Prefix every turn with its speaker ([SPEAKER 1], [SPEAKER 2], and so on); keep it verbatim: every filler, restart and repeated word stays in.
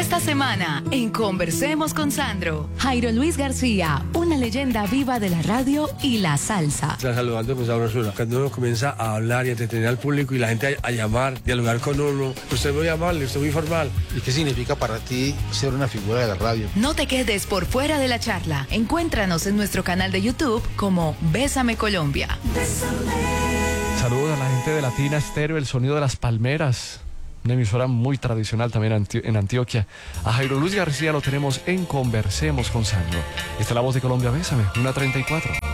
[SPEAKER 1] Esta semana, en Conversemos con Sandro, Jairo Luis García, una leyenda viva de la radio y la salsa.
[SPEAKER 2] Está saludando con sabrosura. Cuando uno comienza a hablar y a entretener al público y la gente a, a llamar, dialogar con uno, usted es muy amable, usted es muy formal.
[SPEAKER 3] ¿Y qué significa para ti ser una figura de la radio?
[SPEAKER 1] No te quedes por fuera de la charla. Encuéntranos en nuestro canal de YouTube como Bésame Colombia. Bésame.
[SPEAKER 4] Saludos a la gente de Latina Estéreo, el sonido de las palmeras. Una emisora muy tradicional también en Antioquia. A Jairo Luis García lo tenemos en Conversemos con Sandro. Esta es la voz de Colombia, Bésame, una treinta y cuatro.